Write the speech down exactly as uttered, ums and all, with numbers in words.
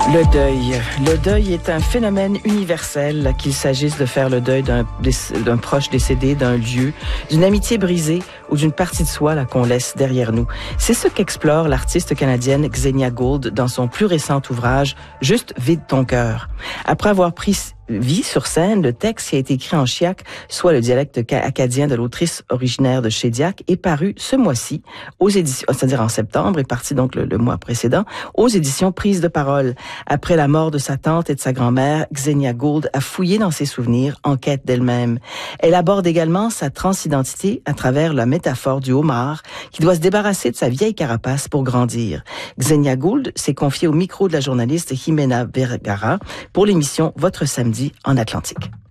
Le deuil. Le deuil est un phénomène universel, qu'il s'agisse de faire le deuil d'un, d'un proche décédé, d'un lieu, d'une amitié brisée ou d'une partie de soi là, qu'on laisse derrière nous. C'est ce qu'explore l'artiste canadienne Xenia Gould dans son plus récent ouvrage « Juste vide ton cœur ». Après avoir pris vie sur scène, le texte qui a été écrit en chiac, soit le dialecte acadien de l'autrice originaire de Shediac, est paru ce mois-ci aux éditions, c'est-à-dire en septembre, est parti donc le, le mois précédent, aux éditions Prise de parole. Après la mort de sa tante et de sa grand-mère, Xenia Gould a fouillé dans ses souvenirs en quête d'elle-même. Elle aborde également sa transidentité à travers la métaphore du homard qui doit se débarrasser de sa vieille carapace pour grandir. Xenia Gould s'est confiée au micro de la journaliste Jimena Vergara pour l'émission Votre samedi en Atlantique.